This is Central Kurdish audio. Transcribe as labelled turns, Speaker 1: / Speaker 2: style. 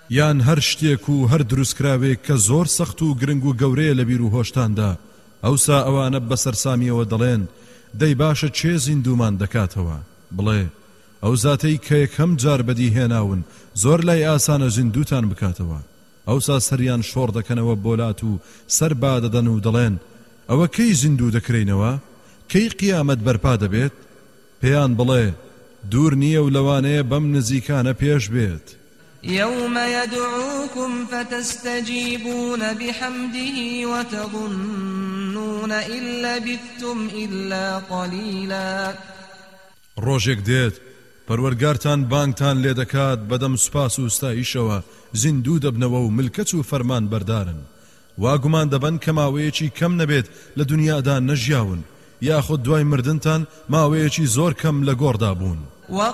Speaker 1: یان هەر شتێک و هەر دروستکراوێک کە زۆر سەخت و گرنگ و گەورەیە لە بیر و هۆشتاندا ئەوسا ئەوانە بەسەرسامیەوە دەڵێن دەی باشە چێ زیندومان دەکاتەوە بڵێ ئەو زاتەی کە یەکەم جار بەدی هێناون زۆر لای ئاسانە زیندوتان بکاتەوە ئەوسا سەریان شۆڕ دەکەنەوە بۆلات و سەر بادەدەن و دەڵێن ئەوە کەی زیندوو دەکرێنەوە کەی قیامەت بەرپا دەبێت پێیان بڵێ دوور نییە و لەوانەیە بەم نزیکانە پێش بێت
Speaker 2: يوم يدعوكم فتستجيبون بحمده وتظنون إن لبثتم إلا قليلا
Speaker 1: ڕۆژێک دێت پەروەرگارتان بانگتان لێ دەکات بەدەم سوپاس و ستایشەوە زیندوو دەبنەوە و ملکەت و فەرمان بەردارن واگومان دەبن کە ماوەیەکی کەم نەبێت لە دنیادا نەژیاون یاخود دوای مردنتان ماوەیەکی زۆر کەم لە گۆڕدا بوون